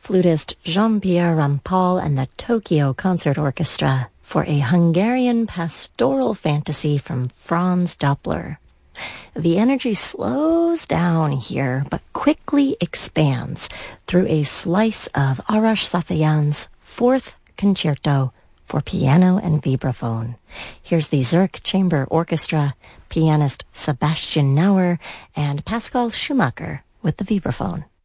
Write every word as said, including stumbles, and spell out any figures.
flutist Jean-Pierre Rampal and the Tokyo Concert Orchestra for a Hungarian pastoral fantasy from Franz Doppler. The energy slows down here, but quickly expands through a slice of Arash Safayan's Fourth Concerto for piano and vibraphone. Here's the Zurich Chamber Orchestra, pianist Sebastian Nauer, and Pascal Schumacher with the vibraphone.